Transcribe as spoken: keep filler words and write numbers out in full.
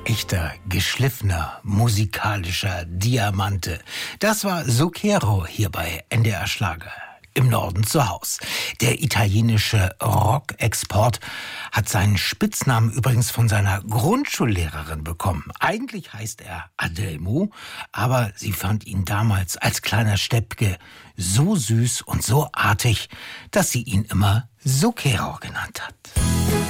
echter, geschliffener, musikalischer Diamante. Das war Zucchero hier bei N D R Schlager. Im Norden zu Haus. Der italienische Rockexport hat seinen Spitznamen übrigens von seiner Grundschullehrerin bekommen. Eigentlich heißt er Ademo, aber sie fand ihn damals als kleiner Steppke so süß und so artig, dass sie ihn immer Zucchero genannt hat.